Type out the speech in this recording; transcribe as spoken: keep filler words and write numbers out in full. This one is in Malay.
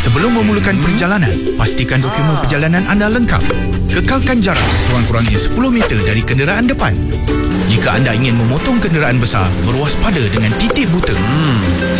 Sebelum memulakan perjalanan, pastikan dokumen perjalanan anda lengkap. Kekalkan jarak sekurang-kurangnya sepuluh meter dari kenderaan depan. Jika anda ingin memotong kenderaan besar, berwaspada dengan titik buta.